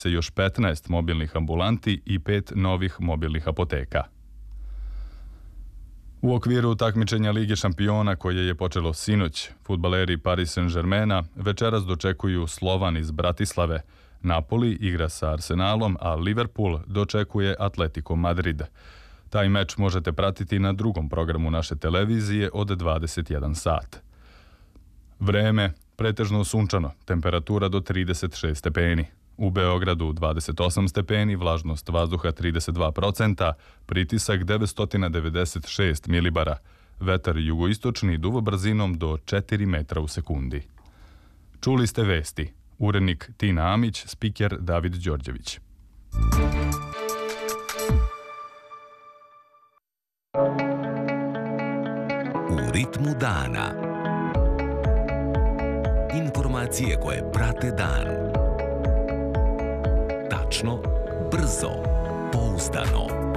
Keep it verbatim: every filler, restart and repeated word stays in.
se još petnaest mobilnih ambulanti i pet novih mobilnih apoteka. U okviru takmičenja Lige šampiona koje je počelo sinoć, fudbaleri Paris Saint-Germaina večeras dočekuju Slovan iz Bratislave, Napoli igra sa Arsenalom, a Liverpool dočekuje Atletico Madrid. Taj meč možete pratiti na drugom programu naše televizije od dvadeset jedan sat. Vreme, pretežno sunčano, temperatura do trideset šest stepeni. U Beogradu dvadeset osam stepeni, vlažnost vazduha trideset dva procenta, pritisak devetsto devedeset šest milibara, vetar jugoistočni duva brzinom do četiri metra u sekundi. Čuli ste vesti. Urednik Tina Amić, spiker David Đorđević. U ritmu dana. Informacije koje prate dan. Tačno, brzo, pouzdano.